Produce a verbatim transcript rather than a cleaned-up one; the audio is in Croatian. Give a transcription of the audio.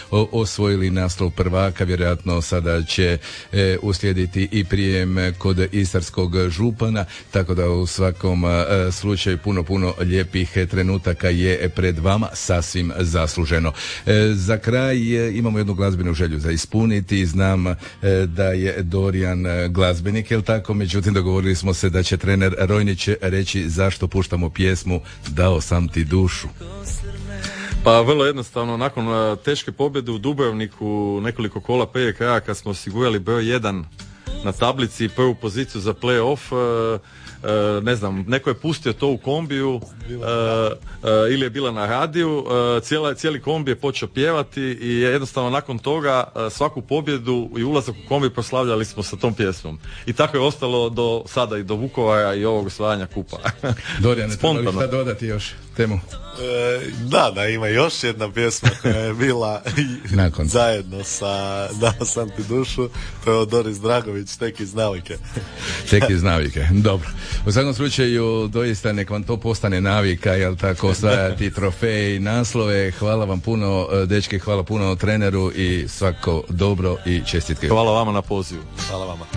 osvojili naslov prvaka, vjerojatno sada će e, uslijediti i prijem kod istarskog župana, tako da u svakom e, slučaju puno, puno lijepih trenutaka je pred vama, sasvim zasluženo. E, za kraj e, imamo jednu glazbenu želju za ispuniti, znam e, da je Dorijan glazbenik, jel tako? Međutim, dogovorili smo se da će trener Rojnić reći zašto puštamo pjesmu Dao sam ti dušu. Pa vrlo jednostavno, nakon uh, teške pobjede u Dubrovniku, nekoliko kola prije kraja kad smo osigurali broj jedan na tablici i prvu poziciju za play-off, uh, Uh, ne znam, neko je pustio to u kombiju uh, uh, ili je bila na radiju, uh, cijela, cijeli kombi je počeo pjevati i jednostavno nakon toga uh, svaku pobjedu i ulazak u kombi proslavljali smo sa tom pjesmom. I tako je ostalo do sada i do Vukovara i ovog osvajanja kupa. Dorijan, treba li šta dodati još temu? E, da, da, ima još jedna pjesma koja je bila nakon zajedno sa Dao sam ti dušu, to je od Doris Dragović, Tek iz navike. Tek iz navike, dobro. U svakom slučaju, doista nek vam to postane navika, jel tako, osvajati trofeje i naslove. Hvala vam puno, dečki, hvala puno treneru i svako dobro i čestitke. Hvala vama na pozivu. Hvala vama.